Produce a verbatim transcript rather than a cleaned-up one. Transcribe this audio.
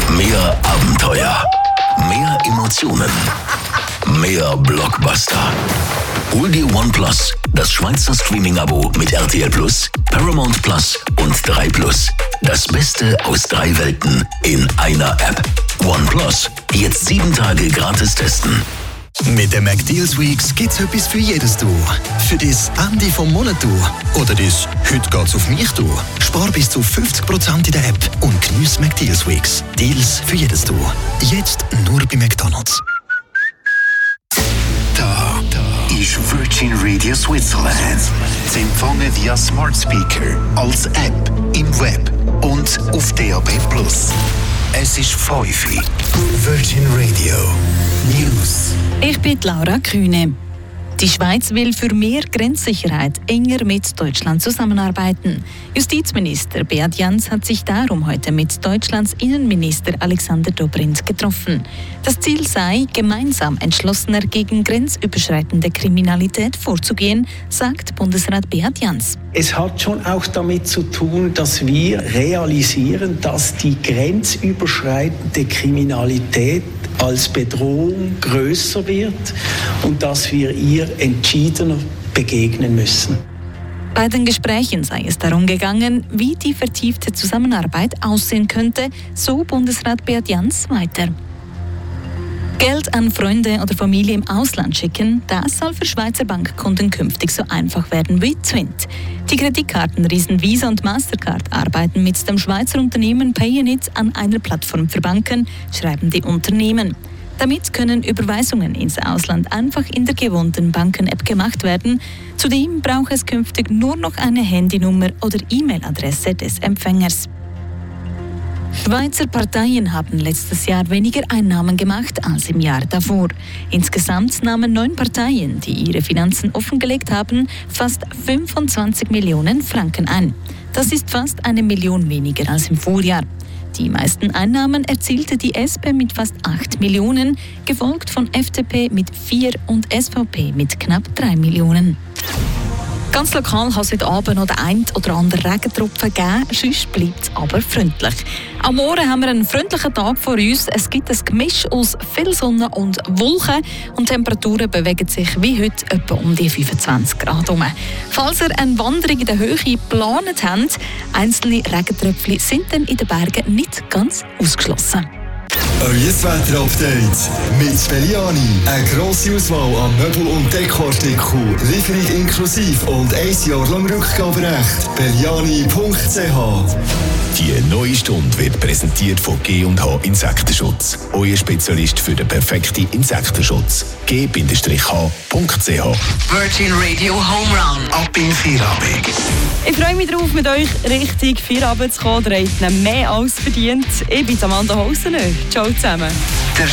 Mehr Abenteuer. Mehr Emotionen. Mehr Blockbuster. Hol dir OnePlus, das Schweizer Streaming-Abo mit R T L Plus, Paramount Plus und drei Plus. Das Beste aus drei Welten in einer App. OnePlus. Jetzt sieben Tage gratis testen. Mit den McDeals Weeks gibt's etwas für jedes Du. Für das Ende vom Monat Du. Oder das «Heute geht's auf mich» Du. Spar bis zu fünfzig Prozent in der App und geniess McDeals Weeks. Deals für jedes Du. Jetzt nur bei McDonald's. Da, da ist Virgin Radio Switzerland. Sie empfangen via Smart Speaker, als App, im Web und auf D A B plus. Es ist fünf Uhr. Virgin Radio News. Ich bin Laura Kühne. Die Schweiz will für mehr Grenzsicherheit enger mit Deutschland zusammenarbeiten. Justizminister Beat Jans hat sich darum heute mit Deutschlands Innenminister Alexander Dobrindt getroffen. Das Ziel sei, gemeinsam entschlossener gegen grenzüberschreitende Kriminalität vorzugehen, sagt Bundesrat Beat Jans. Es hat schon auch damit zu tun, dass wir realisieren, dass die grenzüberschreitende Kriminalität als Bedrohung größer wird und dass wir ihr entschiedener begegnen müssen. Bei den Gesprächen sei es darum gegangen, wie die vertiefte Zusammenarbeit aussehen könnte, so Bundesrat Beat Jans weiter. Geld an Freunde oder Familie im Ausland schicken, das soll für Schweizer Bankkunden künftig so einfach werden wie Twint. Die Kreditkartenriesen Visa und Mastercard arbeiten mit dem Schweizer Unternehmen Payinit an einer Plattform für Banken, schreiben die Unternehmen. Damit können Überweisungen ins Ausland einfach in der gewohnten Banken-App gemacht werden. Zudem braucht es künftig nur noch eine Handynummer oder E-Mail-Adresse des Empfängers. Schweizer Parteien haben letztes Jahr weniger Einnahmen gemacht als im Jahr davor. Insgesamt nahmen neun Parteien, die ihre Finanzen offengelegt haben, fast fünfundzwanzig Millionen Franken ein. Das ist fast eine Million weniger als im Vorjahr. Die meisten Einnahmen erzielte die S P mit fast acht Millionen, gefolgt von F D P mit vier und S V P mit knapp drei Millionen. Ganz lokal kann es heute Abend noch den einen oder anderen Regentropfen geben, sonst bleibt es aber freundlich. Am Morgen haben wir einen freundlichen Tag vor uns. Es gibt ein Gemisch aus viel Sonne und Wolken und die Temperaturen bewegen sich wie heute etwa um die fünfundzwanzig Grad herum. Falls ihr eine Wanderung in der Höhe geplant habt, einzelne Regentröpfchen sind dann in den Bergen nicht ganz ausgeschlossen. Euer Wetter-Update mit Belliani. Eine grosse Auswahl an Möbel- und Dekoartikeln. Lieferung inklusive und ein Jahr lang Rückgaberecht. Belliani punkt c h. Die neue Stunde wird präsentiert von G und H Insektenschutz. Euer Spezialist für den perfekten Insektenschutz. G H punkt c h. Virgin Radio Home Run. Ab in Feierabend. Ich freue mich darauf, mit euch richtig Feierabend zu kommen. Ihr habt mehr als verdient. Ich bin Amanda Hausener. Ciao zusammen. Der